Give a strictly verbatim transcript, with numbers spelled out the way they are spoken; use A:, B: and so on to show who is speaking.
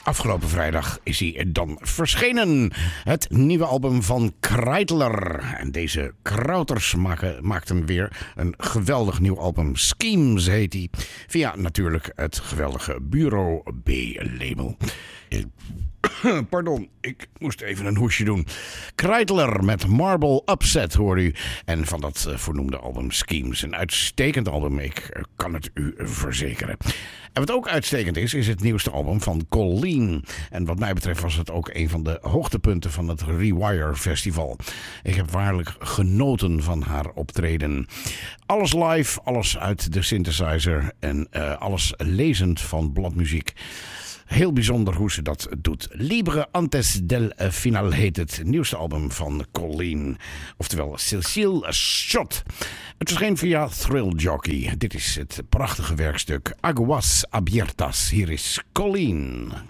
A: Afgelopen vrijdag is hij dan verschenen. Het nieuwe album van Kreidler. En deze Krauters maken, maakten weer een geweldig nieuw album. Schemes heet hij. Via natuurlijk het geweldige Bureau B-label. Pardon, ik moest even een hoesje doen. Kreidler met Marble Upset hoor u. En van dat uh, voornoemde album Schemes. Een uitstekend album, ik uh, kan het u verzekeren. En wat ook uitstekend is, is het nieuwste album van Colleen. En wat mij betreft was het ook een van de hoogtepunten van het Rewire Festival. Ik heb waarlijk genoten van haar optreden. Alles live, alles uit de synthesizer en uh, alles lezend van bladmuziek. Heel bijzonder hoe ze dat doet. Libre antes del final heet het nieuwste album van Colleen. Oftewel Cecile Shot. Het verscheen via Thrill Jockey. Dit is het prachtige werkstuk Aguas Abiertas. Hier is Colleen.